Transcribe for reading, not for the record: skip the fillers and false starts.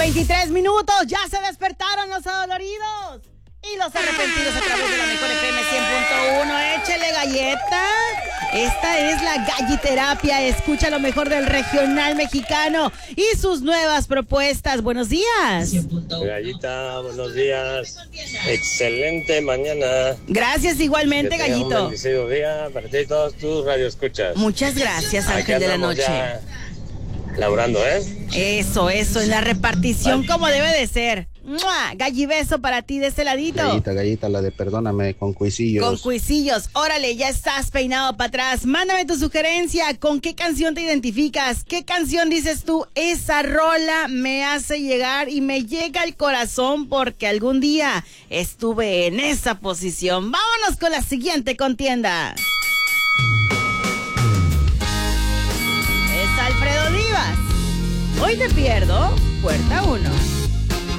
23 minutos, ya se despertaron los adoloridos y los arrepentidos a través de la Mejor FM 100.1. Échele galleta. Esta es la Galliterapia. Escucha lo mejor del regional mexicano y sus nuevas propuestas. Buenos días. Gallita, buenos días. Excelente mañana. Gracias igualmente, que tengas Gallito. Un bendecido día para ti y todos tus radioescuchas. Muchas gracias, Ángel de la Noche. Laburando, Eso, en la repartición como debe de ser. ¡Mua! Gallibeso para ti de este ladito. Gallita, la de perdóname con cuisillos. Con cuisillos. Órale, ya estás peinado para atrás. Mándame tu sugerencia. ¿Con qué canción te identificas? ¿Qué canción dices tú? Esa rola me hace llegar y me llega al corazón porque algún día estuve en esa posición. Vámonos con la siguiente contienda. Es Alfredo Divas. Hoy te pierdo. Puerta 1.